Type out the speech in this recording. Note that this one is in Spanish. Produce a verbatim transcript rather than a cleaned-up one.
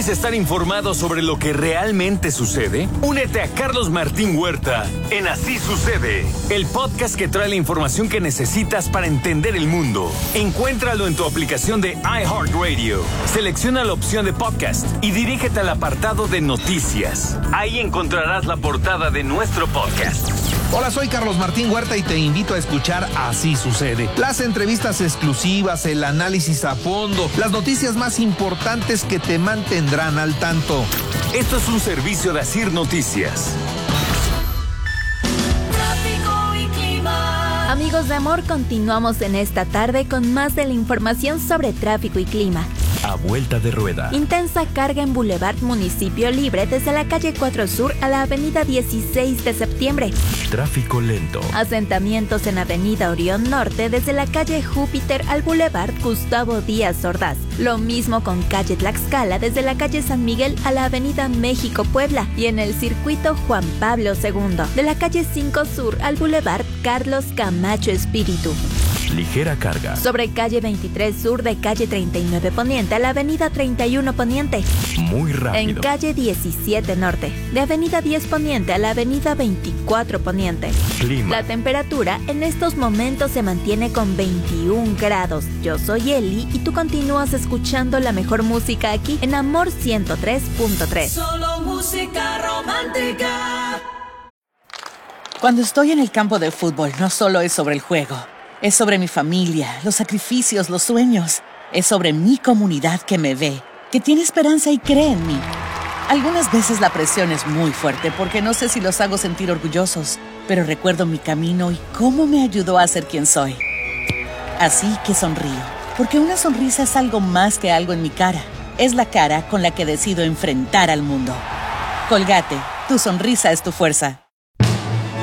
¿Quieres estar informado sobre lo que realmente sucede? Únete a Carlos Martín Huerta en Así Sucede, el podcast que trae la información que necesitas para entender el mundo. Encuéntralo en tu aplicación de iHeartRadio. Selecciona la opción de podcast y dirígete al apartado de noticias. Ahí encontrarás la portada de nuestro podcast. Hola, soy Carlos Martín Huerta y te invito a escuchar Así Sucede. Las entrevistas exclusivas, el análisis a fondo, las noticias más importantes que te mantendrán al tanto. Esto es un servicio de Asir Noticias. Tráfico y clima. Amigos de amor, continuamos en esta tarde con más de la información sobre tráfico y clima. A vuelta de rueda. Intensa carga en Boulevard Municipio Libre desde la calle cuatro Sur a la avenida dieciséis de septiembre. Tráfico lento. Asentamientos en avenida Orión Norte desde la calle Júpiter al Boulevard Gustavo Díaz Ordaz. Lo mismo con calle Tlaxcala desde la calle San Miguel a la avenida México Puebla y en el circuito Juan Pablo segundo de la calle cinco Sur al Boulevard Carlos Camacho Espíritu. Ligera carga. Sobre calle veintitrés Sur de calle treinta y nueve Poniente a la avenida treinta y uno Poniente. Muy rápido. En calle diecisiete Norte, de avenida diez Poniente a la avenida veinticuatro Poniente. Clima. La temperatura en estos momentos se mantiene con veintiún grados. Yo soy Eli y tú continúas escuchando la mejor música aquí en Amor ciento tres punto tres. Solo música romántica. Cuando estoy en el campo de fútbol, no solo es sobre el juego. Es sobre mi familia, los sacrificios, los sueños. Es sobre mi comunidad que me ve, que tiene esperanza y cree en mí. Algunas veces la presión es muy fuerte porque no sé si los hago sentir orgullosos, pero recuerdo mi camino y cómo me ayudó a ser quien soy. Así que sonrío, porque una sonrisa es algo más que algo en mi cara. Es la cara con la que decido enfrentar al mundo. Colgate, tu sonrisa es tu fuerza.